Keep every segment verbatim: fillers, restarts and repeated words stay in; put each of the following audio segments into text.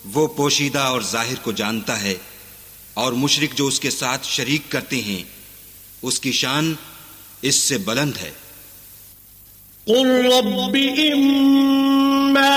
وہ پوشیدہ اور ظاہر کو جانتا ہے، اور مشرک جو اس کے ساتھ شریک کرتے ہیں اس کی شان اس سے بلند ہے۔ قل رب اما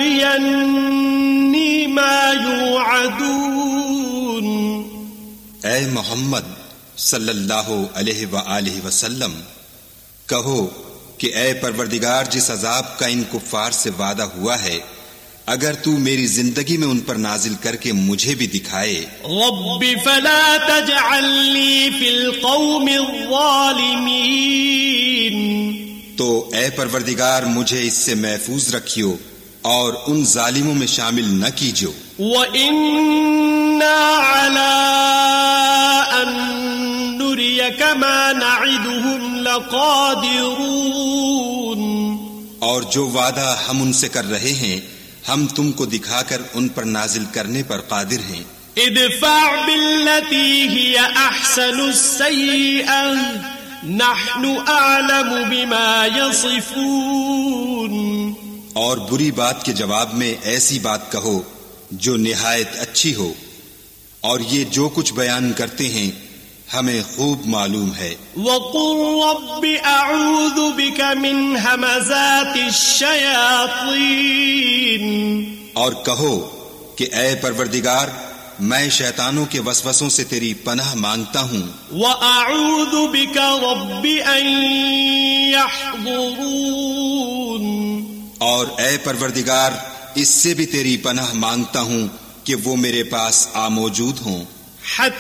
ترینی ما یوعدون، اے محمد صلی اللہ علیہ وآلہ وسلم کہو کہ اے پروردگار جس عذاب کا ان کفار سے وعدہ ہوا ہے اگر تو میری زندگی میں ان پر نازل کر کے مجھے بھی دکھائے۔ رب فلا تجعلنی فی القوم الظالمین، تو اے پروردگار مجھے اس سے محفوظ رکھیو اور ان ظالموں میں شامل نہ کیجو۔ وَإِنَّا عَلَىٰ أَن نُّرِيَكَ مَا نَعِدُهُمْ لَقَادِرُونَ، اور جو وعدہ ہم ان سے کر رہے ہیں ہم تم کو دکھا کر ان پر نازل کرنے پر قادر ہیں۔ ادفع بالتي هي احسن السيئة نحن اعلم بما يصفون، اور بری بات کے جواب میں ایسی بات کہو جو نہایت اچھی ہو، اور یہ جو کچھ بیان کرتے ہیں ہمیں خوب معلوم ہے۔ وقل رب اعوذ بك من همزات الشياطين، اور کہو کہ اے پروردگار میں شیطانوں کے وسوسوں سے تیری پناہ مانگتا ہوں۔ وَأَعُوذُ بِكَ رَبِّ أَن يَحْضُرُونَ، اور اے پروردگار اس سے بھی تیری پناہ مانگتا ہوں کہ وہ میرے پاس آ موجود ہوں۔